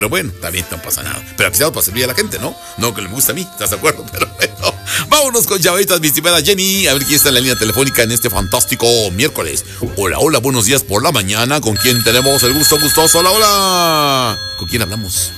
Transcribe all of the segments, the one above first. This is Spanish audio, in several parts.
Pero bueno, también no pasa nada. Pero avisado para servir a la gente, ¿no? No que le gusta a mí, ¿estás de acuerdo? Pero bueno, vámonos con llamaditas, mi estimada Jenny. A ver quién está en la línea telefónica en este fantástico miércoles. Hola, hola, buenos días por la mañana. ¿Con quién tenemos el gusto gustoso? Hola, hola. ¿Con quién hablamos?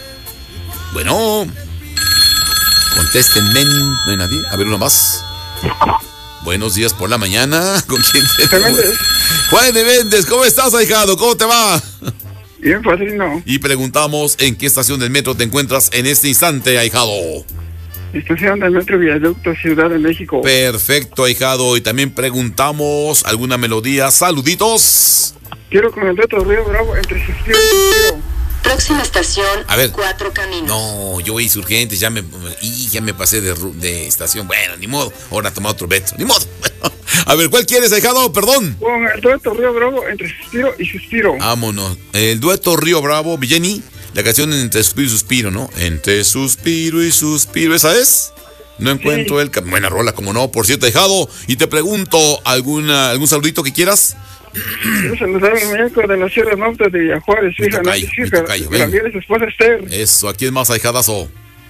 Bueno, contesten, men. ¿No hay nadie? A ver, uno más. Buenos días por la mañana. ¿Con quién tenemos? Juan de Méndez, ¿cómo estás, ahijado? ¿Cómo te va? Bien, padrino. Y preguntamos en qué estación del metro te encuentras en este instante, ahijado. Estación del metro Viaducto, Ciudad de México. Perfecto, ahijado. Y también preguntamos alguna melodía. Saluditos. Quiero con el dueto Río Bravo entre Suspiro y Suspiro. Próxima estación, a ver. 4 Caminos. No, yo hice Urgentes, ya me pasé de estación. Bueno, ni modo. Ahora tomar otro metro. Ni modo. A ver, ¿cuál quieres, ahijado? Perdón. Con el dueto Río Bravo entre Suspiro y Suspiro. Vámonos. El dueto Río Bravo, Jenny. La canción entre suspiro y suspiro, ¿no? Entre suspiro y suspiro, ¿esa es? No encuentro el... Buena rola, como no, por cierto, ahijado. Y te pregunto, ¿algún saludito que quieras? Quiero saludar al muñeco de la Sierra Norte de Villajuárez, su hija Nancy, Gabriel y su esposa Esther. Eso, ¿a quién más, ahijadazo?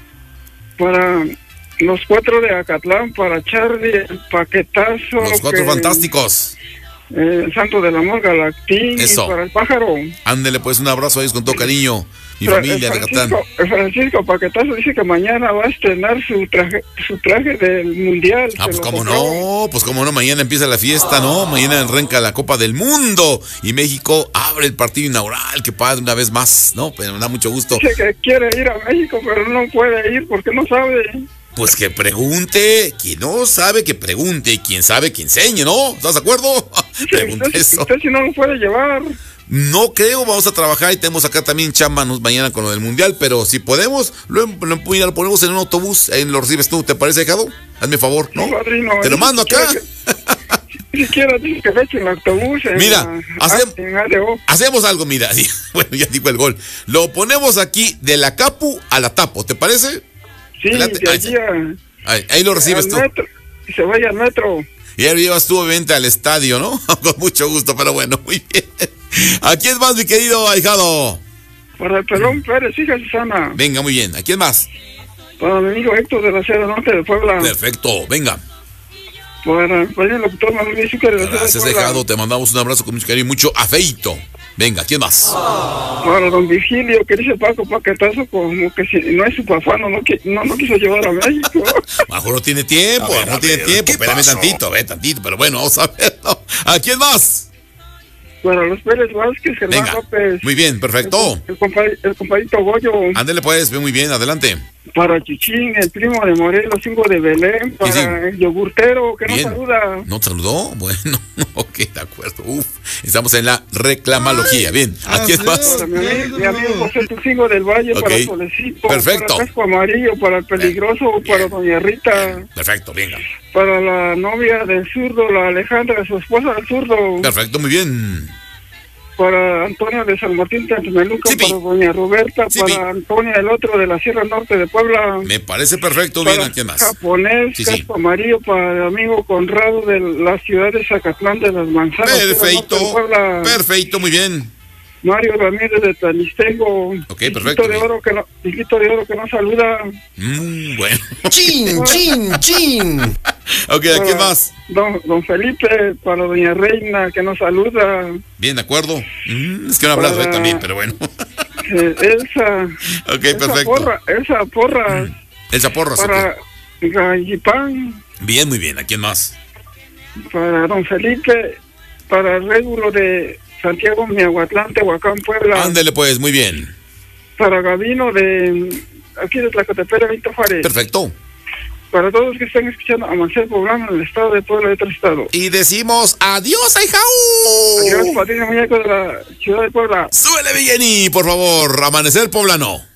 Para los 4 de Acatlán, para Charlie, el Paquetazo. Los 4 fantásticos. El Santo del Amor, Galactín. Eso. Y para el Pájaro. Ándele, pues, un abrazo a ellos con todo cariño. Mi familia de Acatlán. El Francisco Paquetazo dice que mañana va a estrenar su traje del Mundial. Ah, pues cómo no, mañana empieza la fiesta, ¿no? Mañana arranca la Copa del Mundo y México abre el partido inaugural, qué padre, una vez más, ¿no? Pero me da mucho gusto. Dice que quiere ir a México, pero no puede ir porque no sabe. Pues que pregunte, quien no sabe que pregunte, quien sabe que enseñe, ¿no? ¿Estás de acuerdo? Sí, Pregunta eso. Usted si no lo puede llevar. No creo, vamos a trabajar y tenemos acá también chamba mañana con lo del mundial, pero si podemos, lo ponemos en un autobús, ahí lo recibes tú, ¿te parece, ahijado? Hazme favor, ¿no? No, padrino, te lo mando acá. Ni siquiera dice que eche el autobús. Mira, hacemos algo, mira, bueno, ya digo el gol. Lo ponemos aquí de la Capu a la Tapo, ¿te parece? Sí, de allí ahí lo recibes tú. Metro, y se vaya al metro. Y ahí lo llevas tú, obviamente, al estadio, ¿no? Con mucho gusto, pero bueno, muy bien. ¿A quién más, mi querido ahijado? Para el Pelón Pérez, hija Susana. Venga, muy bien. ¿A quién más? Para mi amigo Héctor de la Sierra Norte de Puebla. Perfecto, venga. Para el doctor Manuel Izúcar de la Sierra de Puebla. Gracias, ahijado. Te mandamos un abrazo con mucho cariño y mucho afeito. Venga, ¿quién más? Para don Virgilio, que dice Paco Paquetazo, como que si no es su papá, no quiso llevar a México. Mejor no tiene tiempo, Espérame tantito, pero bueno, vamos a verlo. ¿A quién más? Para los Pérez Vázquez, Germán López. Muy bien, perfecto. El compadrito Goyo. Ándele pues, ve muy bien, adelante. Para Chichín, el primo de Morelos, 5 de Belén. Para el yogurtero, que bien. No saluda. ¿No te saludó? Bueno, ok, de acuerdo. Estamos en la reclamología. Bien, ¿a quién más? Para mi amigo José Tucingo del Valle, para Solecito. Perfecto. Para Casco Amarillo, para el Peligroso, para doña Rita. Perfecto, venga. Para la novia del zurdo, la Alejandra, su esposa del zurdo. Perfecto, muy bien. Para Antonio de San Martín de Antemeluca, para doña Roberta, para Antonia el otro de la Sierra Norte de Puebla. Me parece perfecto, bien, ¿a quién más? Japonés, Casco Amarillo, para el amigo Conrado de la ciudad de Zacatlán de las Manzanas. Perfecto, muy bien. Mario Ramírez de Tanistengo. Ok, perfecto. Hijito de oro que no saluda. Bueno. Chin. Ok, ¿a quién más? Don Felipe, para doña Reina que no saluda. Bien, de acuerdo. Es que no he hablado también, pero bueno. Elsa. Ok, perfecto. Elsa Porras. Elsa Porras, para Gallipán. Bien, muy bien. ¿A quién más? Para don Felipe, para el régulo de Santiago Miahuatlán, Tehuacán, Puebla. Ándele pues, muy bien. Para Gabino de aquí de Tlacotepec, Víctor Juárez. Perfecto. Para todos los que están escuchando Amanecer Poblano en el estado de Puebla y otro estado. Y decimos adiós, ahijao. Adiós, Patricio Muñeco de la ciudad de Puebla. Súbele, Villeni, por favor, Amanecer Poblano.